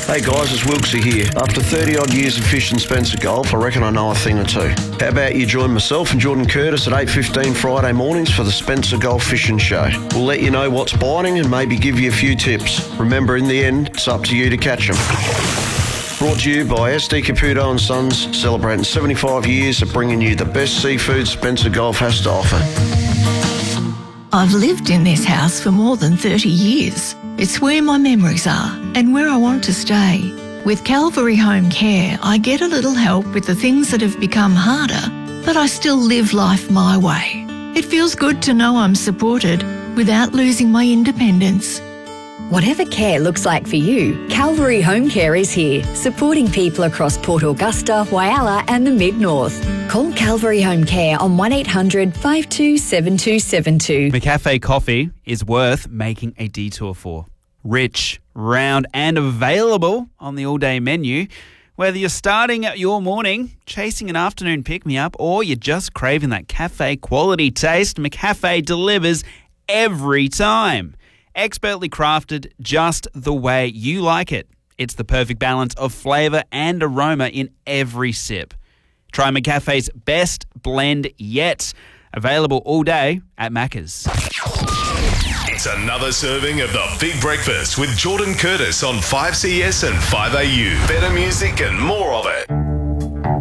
Hey guys, it's Wilkesy here. After 30 odd years of fishing Spencer Golf, I reckon I know a thing or two. How about you join myself and Jordan Curtis at 8:15 Friday mornings for the Spencer Golf Fishing Show. We'll let you know what's biting and maybe give you a few tips. Remember, in the end, it's up to you to catch them. Brought to you by SD Caputo and Sons, celebrating 75 years of bringing you the best seafood Spencer Golf has to offer. I've lived in this house for more than 30 years. It's where my memories are and where I want to stay. With Calvary Home Care, I get a little help with the things that have become harder, but I still live life my way. It feels good to know I'm supported without losing my independence. Whatever care looks like for you, Calvary Home Care is here, supporting people across Port Augusta, Whyalla and the Mid-North. Call Calvary Home Care on 1800 527272. McCafe coffee is worth making a detour for. Rich, round and available on the all-day menu. Whether you're starting your morning, chasing an afternoon pick-me-up, or you're just craving that cafe quality taste, McCafe delivers every time. Expertly crafted just the way you like it. It's the perfect balance of flavour and aroma in every sip. Try McCafe's best blend yet. Available all day at Macca's. It's another serving of the Big Breakfast with Jordan Curtis on 5CS and 5AU. Better music and more of it.